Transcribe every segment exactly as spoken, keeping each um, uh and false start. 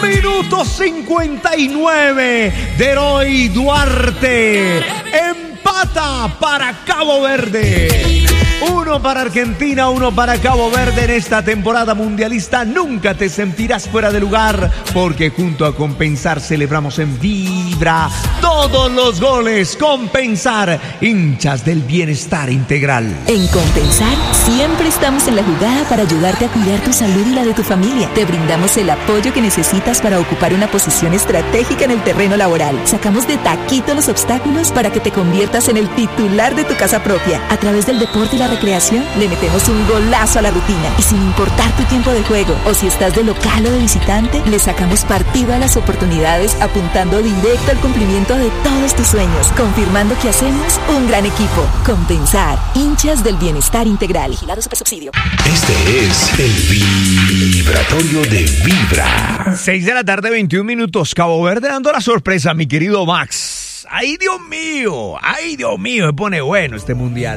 Minuto cincuenta y nueve. Deroy Duarte empata para Cabo Verde. Uno para Argentina, uno para Cabo Verde. En esta temporada mundialista nunca te sentirás fuera de lugar, porque junto a Compensar celebramos en Vibra todos los goles. Compensar, hinchas del bienestar integral. En Compensar siempre estamos en la jugada para ayudarte a cuidar tu salud y la de tu familia. Te brindamos el apoyo que necesitas para ocupar una posición estratégica en el terreno laboral. Sacamos de taquito los obstáculos para que te conviertas en el titular de tu casa propia. A través del deporte y la recreación, le metemos un golazo a la rutina. Y sin importar tu tiempo de juego o si estás de local o de visitante, le sacamos partido a las oportunidades, apuntando directo al cumplimiento de todos tus sueños, confirmando que hacemos un gran equipo. Compensar, hinchas del bienestar integral. Vigilado Supersubsidio. Este es el Vibratorio de Vibra. seis de la tarde, veintiún minutos. Cabo Verde dando la sorpresa, mi querido Max. ¡Ay, Dios mío! ¡Ay, Dios mío! Me pone bueno este mundial.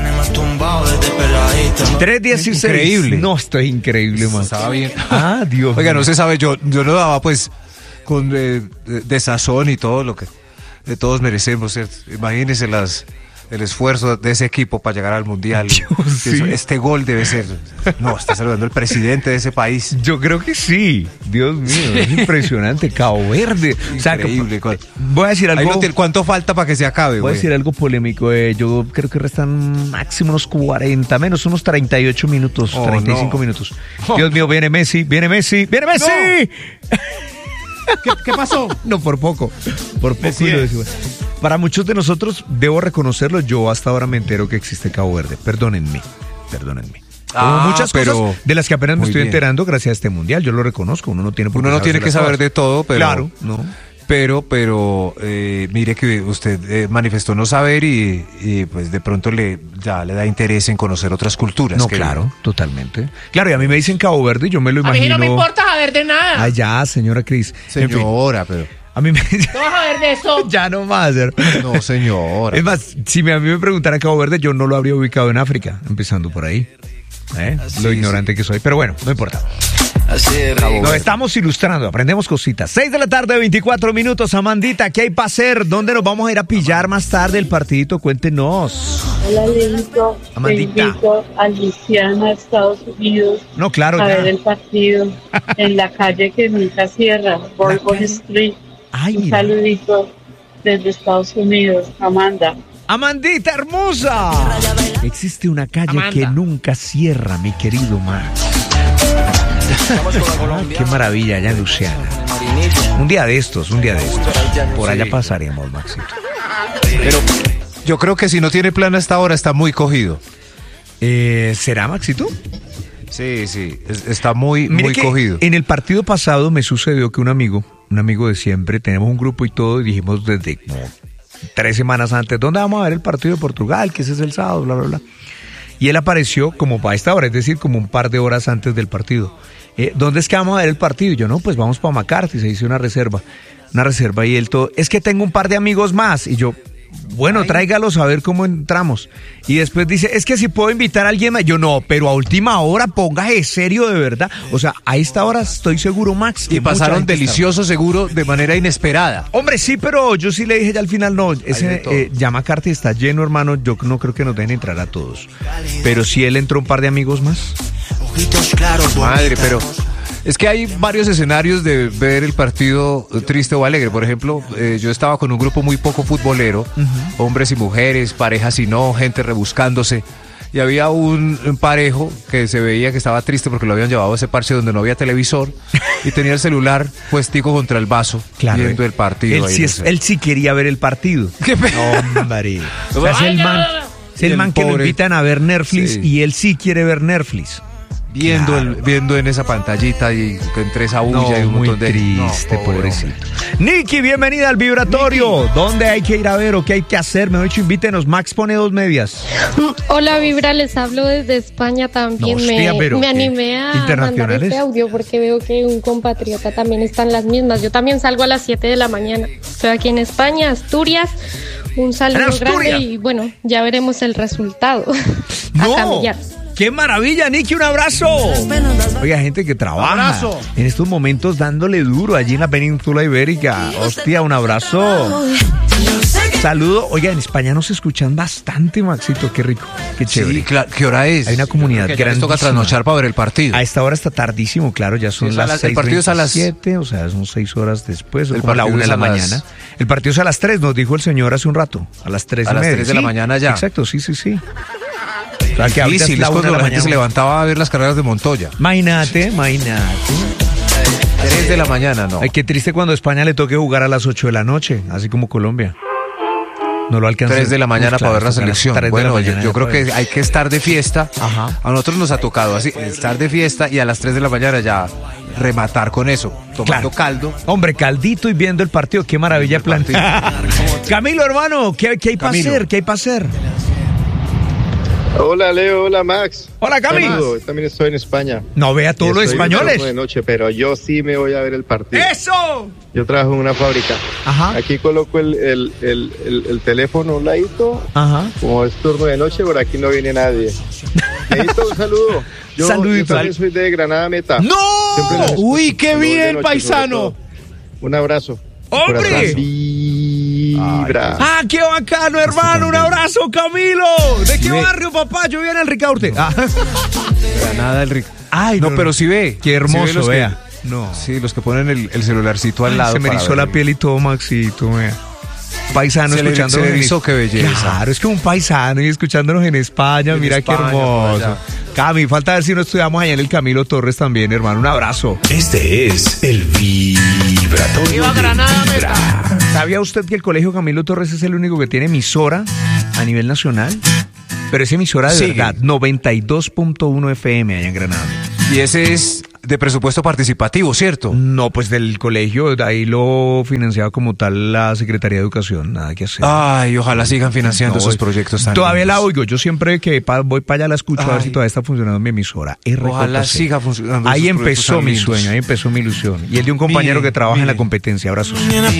tres dieciséis. Increíble. No, estoy increíble, man. Estaba bien. Ah, Dios Oiga, mío. no se sabe, yo, yo lo daba pues con eh, de, de sazón y todo lo que de todos merecemos, ¿cierto? Imagínense las, el esfuerzo de ese equipo para llegar al mundial. Yo, sí. Eso, este gol debe ser. No, está saludando el presidente de ese país. Yo creo que sí. Dios mío, es impresionante. Cabo Verde. O sea, Increíble. que- voy a decir Ahí algo. no tiene- ¿Cuánto falta para que se acabe, Voy a güey? decir algo polémico. Eh. Yo creo que restan máximo unos cuarenta, menos unos treinta y ocho minutos, Oh, treinta y cinco no. minutos. Dios mío, viene Messi, viene Messi, viene Messi. ¿Qué, qué pasó? No, por poco. Por poco. Messi y lo es. decimos. Para muchos de nosotros, debo reconocerlo, yo hasta ahora me entero que existe Cabo Verde. Perdónenme, perdónenme. Como Ah, muchas pero cosas de las que apenas me muy estoy bien. enterando gracias a este mundial. Yo lo reconozco, uno no tiene por qué Uno no tiene que las saber cosas. de todo, pero Claro, no. Pero, pero, eh, mire que usted eh, manifestó no saber y, y, pues de pronto le ya le da interés en conocer otras culturas. No, que- claro, totalmente. Claro, y a mí me dicen Cabo Verde y yo me lo A mí imagino. no me importa saber de nada. Ay, ya, señora Cris. En fin, Señora, pero. a mí me... No vas a ver de eso. ya no más. No, señora. Es más, si me- a mí me preguntara Cabo Verde, yo no lo habría ubicado en África, empezando por ahí. ¿Eh? Lo ignorante que soy. Pero bueno, no importa. Nos estamos ilustrando, aprendemos cositas. seis de la tarde, veinticuatro minutos. Amandita, ¿qué hay para hacer? ¿Dónde nos vamos a ir a pillar más tarde el partidito? Cuéntenos. Hola, Leito. Te Amandita. invito a Luisiana, Estados Unidos, No, claro, a ver ya. el partido en la calle que nunca cierra, Bourbon calle? Street. Ay, Un mira. saludito desde Estados Unidos, Amanda. Amandita hermosa. Existe una calle Amanda. que nunca cierra, mi querido Max. Ah, qué maravilla allá en Luciana. Un día de estos, un día de estos. Por allá pasaremos, Maxito. Pero yo creo que si no tiene plan hasta ahora está muy cogido. Eh, ¿Será, Maxito? Sí, sí, es- está muy, Mire muy que cogido. en el partido pasado me sucedió que un amigo, un amigo de siempre, tenemos un grupo y todo, y dijimos desde como tres semanas antes, ¿dónde vamos a ver el partido de Portugal? Que ese es el sábado, bla, bla, bla. Y él apareció como para esta hora, es decir, como un par de horas antes del partido. Eh, ¿Dónde es que vamos a ver el partido? Y yo, no, pues vamos para McCarthy, se hizo una reserva. Una reserva y él todo, es que tengo un par de amigos más. Y yo, bueno, tráigalos a ver cómo entramos. Y después dice, es que si puedo invitar a alguien más. Yo, no, pero a última hora, póngase serio de verdad. O sea, a esta hora estoy seguro, Max. que Y mucha pasaron gente delicioso, seguro, de manera inesperada. estaba. Hombre, sí, pero yo sí le dije ya al final, no, de ese todo. eh, ya McCarthy está lleno, hermano. Yo no creo que nos dejen entrar a todos. Pero si él entró un par de amigos más. Madre, pero es que hay varios escenarios de ver el partido triste o alegre. Por ejemplo, eh, yo estaba con un grupo muy poco futbolero, hombres y mujeres, parejas y no, gente rebuscándose. Y había un, un parejo que se veía que estaba triste porque lo habían llevado a ese parche donde no había televisor y tenía el celular puestico contra el vaso viendo el partido. Él ahí sí, en es- ese- él sí quería ver el partido. Qué pe- Hombre. O sea, es el man, es el Y el man que lo pobre- invitan a ver Netflix Sí. y él sí quiere ver Netflix. Viendo, Claro. el, viendo en esa pantallita y entre esa bulla No, y un muy montón de... triste, No, pobre pobrecito. hombre. Nicky, bienvenida al Vibratorio. ¿Dónde hay que ir a ver o qué hay que hacer? Mejor dicho, invítenos. Max pone dos medias. Hola Vibra, les hablo desde España también. No, hostia, me, pero me ¿qué? animé a mandar ¿Internacionales? este audio porque veo que un compatriota también está en las mismas. Yo también salgo a las siete de la mañana. Estoy aquí en España, Asturias. Un saludo ¡En Asturias! grande y bueno, ya veremos el resultado. No. A camillar. ¿Qué ¡Qué maravilla, Nicky! ¡Un abrazo! Oiga, gente que trabaja ¡Abrazo! en estos momentos dándole duro allí en la península ibérica. Hostia, un abrazo. Saludo. Oiga, en España nos escuchan bastante, Maxito. Qué rico, qué chévere. Sí, claro. ¿Qué hora es? Hay una comunidad Porque ya les grandísima. toca trasnochar para ver el partido. A esta hora está tardísimo, claro, ya son Sí, es a las las- seis el partido es a las- veintisiete, o sea, son seis horas después, o El como la partido una de es la a las- mañana. El partido es a las tres, nos dijo el señor hace un rato, a las tres A y las media. tres de la Sí, mañana ya. Exacto, sí, sí, sí. O sea, que ahorita Difícil, es la es una de cuando la la gente se mañana. levantaba a ver las carreras de Montoya. Imagínate, imagínate. tres de la mañana, no. Ay, qué triste cuando a España le toque jugar a las ocho de la noche, así como Colombia. No lo alcanza. tres de la mañana para ver la selección. Bueno, yo, yo creo que hay que estar de fiesta. Ajá. A nosotros nos ha tocado así, estar de fiesta y a las tres de la mañana ya rematar con eso, tomando Claro. caldo. Hombre, caldito y viendo el partido, qué maravilla El partido. plantear. Camilo, hermano, ¿qué, qué hay para Camilo. hacer? ¿Qué hay para hacer? Hola Leo, hola Max. Hola, Cami. Saludo, también estoy en España. No vea todos Y los estoy de españoles. turno de noche, pero yo sí me voy a ver el partido. ¡Eso! Yo trabajo en una fábrica. Ajá. Aquí coloco el, el, el, el, el teléfono a un ladito. Ajá. Como es turno de noche, por aquí no viene nadie. Necesito un saludo. Yo, Saludito. yo también soy de Granada Meta. ¡No! Siempre los escucho. Uy, qué Saludos de bien, noche, paisano. sobre todo. Un abrazo. ¡Hombre! Corazón vibra. ¡Ah, qué bacano, hermano! ¡Un abrazo, Camilo! ¿De qué Sí, ve. barrio, papá? Yo vivo en el Ricaurte. Ah. Granada el rico. Ay, No, pero sí ve. Qué Sí ve hermoso, los que- vea. No. Sí, los que ponen el, el celularcito al Ay, lado. se me para erizó la ver. piel y todo, Maxito, vea. Paisano Se le- escuchándonos. se le en- erizó, qué belleza. Claro, es como un paisano y escuchándonos en España. En Mira España, qué por hermoso. allá. Cami, falta ver si no estudiamos allá en el Camilo Torres también, hermano. Un abrazo. Este es el vibratorio ¡Viva de Granada, Vibra. ¿Sabía usted que el Colegio Camilo Torres es el único que tiene emisora a nivel nacional? Pero es emisora de Sigue. verdad, noventa y dos punto uno F M allá en Granada. Y ese es de presupuesto participativo, ¿cierto? No, pues del colegio, de ahí lo financiaba como tal la Secretaría de Educación, nada que hacer. Ay, ojalá sigan financiando No, esos proyectos tan Todavía la lindos. oigo, yo siempre que pa- voy para allá la escucho a ver Ay. si todavía está funcionando mi emisora. R J C. Ojalá siga funcionando Ahí esos proyectos empezó tan mi lindos. sueño, ahí empezó mi ilusión. Y el de un compañero Mire, que trabaja en la mire. competencia, abrazos.